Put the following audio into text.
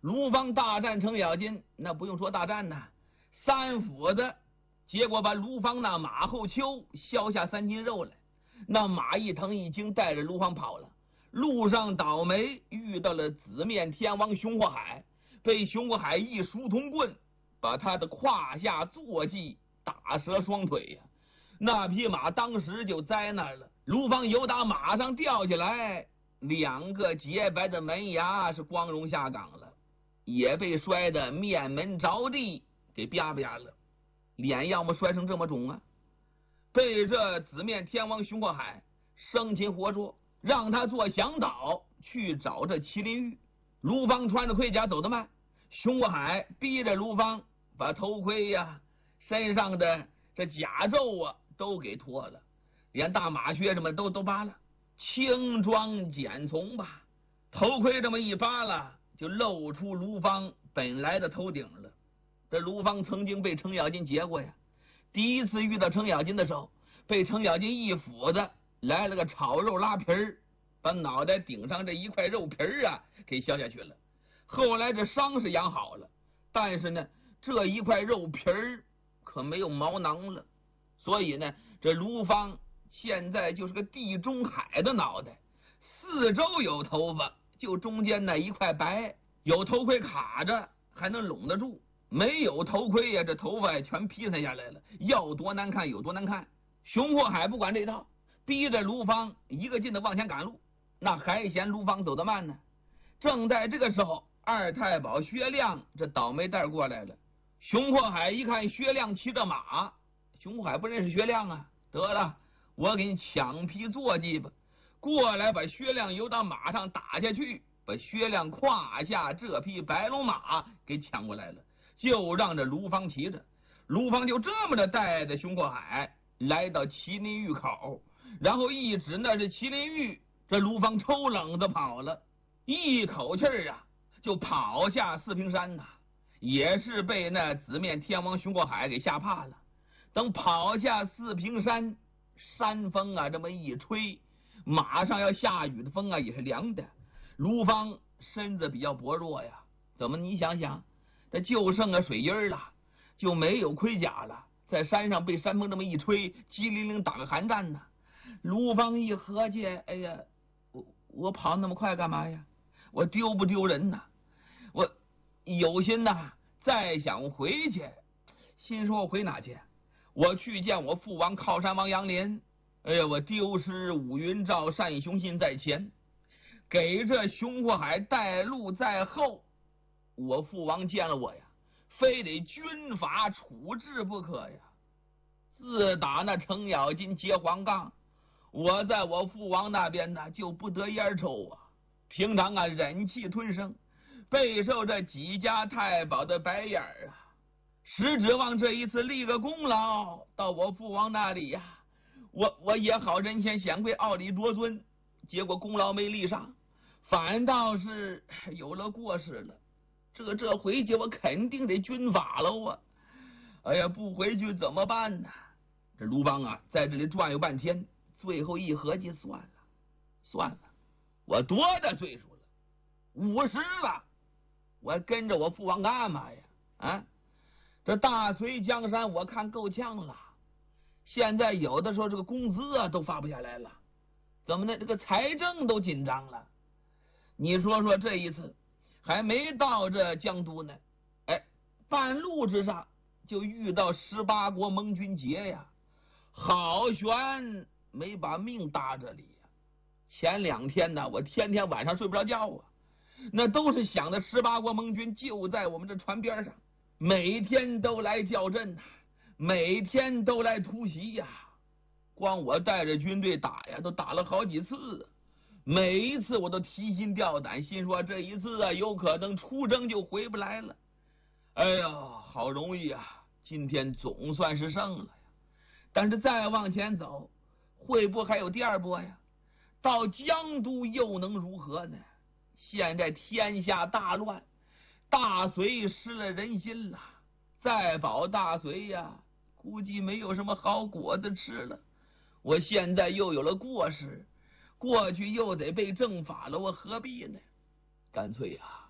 卢方大战程咬金，那不用说大战呐，3斧子，结果把卢方那马后丘削下3斤肉来。那马一疼一惊，带着卢方跑了。路上倒霉遇到了紫面天王熊火海，被熊火海一书铜棍把他的胯下坐骑打折双腿呀。那匹马当时就栽那儿了。卢方由打马上掉下来，2个洁白的门牙是光荣下岗了，也被摔得面门着地，给啪啪了。脸要么摔成这么肿啊！被这紫面天王熊火海生擒活捉，让他做向导去找这麒麟玉。卢方穿着盔甲走得慢，熊火海逼着卢方把头盔呀、身上的这甲胄啊都给脱了，连大马靴什么都扒了，轻装简从吧。头盔这么一扒了，就露出卢方本来的头顶了。这卢方曾经被程咬金劫过呀，第一次遇到程咬金的时候，被程咬金一斧子来了个炒肉拉皮儿，把脑袋顶上这一块肉皮儿啊给削下去了。后来这伤是养好了，但是呢，这一块肉皮儿可没有毛囊了，所以呢，这卢方现在就是个地中海的脑袋，四周有头发，就中间那一块白，有头盔卡着还能拢得住，没有头盔呀，这头发全披散下来了，要多难看有多难看。熊火海不管这套，逼着卢方一个劲的往前赶路，那还嫌卢方走得慢呢。正在这个时候，二太保薛亮这倒霉蛋过来了。熊火海一看薛亮骑着马，熊火海不认识薛亮啊，得了，我给你抢匹坐骑吧。过来把薛亮由到马上打下去，把薛亮胯下这匹白龙马给抢过来了，就让这卢方骑着。卢方就这么的带着熊火海来到麒麟峪口，然后一指那是麒麟峪，这卢方抽冷子跑了，一口气儿啊就跑下四平山呐，也是被那紫面天王熊火海给吓怕了。等跑下四平山，山风啊这么一吹，马上要下雨的风啊也是凉的。卢方身子比较薄弱呀，怎么你想想，这就剩个水印了，就没有盔甲了，在山上被山风这么一吹，激灵灵打个寒战呢。卢方一合计，哎呀，我跑那么快干嘛呀？我丢不丢人呢？我有心呐，再想回去，心说我回哪去？我去见我父王靠山王杨林。哎呀，我丢失五云罩单雄信在前，给这熊火海带路在后。我父王见了我呀，非得军法处置不可呀。自打那程咬金结黄杠，我在我父王那边呢就不得烟抽啊，平常啊忍气吞声，备受这几家太保的白眼啊，实指望这一次立个功劳到我父王那里呀，我也好人前显贵，傲立夺尊。结果功劳没立上，反倒是有了过失了。这回去我肯定得军法喽啊！哎呀，不回去怎么办呢？这卢方啊，在这里转悠半天，最后一合计，算了，我多大岁数了？50了，我跟着我父王干嘛呀？啊，这大隋江山我看够呛了，现在有的时候这个工资啊都发不下来了，怎么呢？这个财政都紧张了。你说这一次还没到这江都呢，哎，半路之上就遇到18国盟军节呀，好悬没把命搭这里呀。前2天呢，我天天晚上睡不着觉啊，那都是想的18国盟军就在我们这船边上，每天都来叫阵呐，每天都来突袭呀。光我带着军队打呀，都打了好几次，每一次我都提心吊胆，心说这一次啊，有可能出征就回不来了。哎呀，好容易啊，今天总算是胜了呀。但是再往前走，会不会还有第二波呀？到江都又能如何呢？现在天下大乱，大隋失了人心了，再保大隋呀，估计没有什么好果子吃了。我现在又有了过失，过去又得被正法了，我何必呢？干脆呀，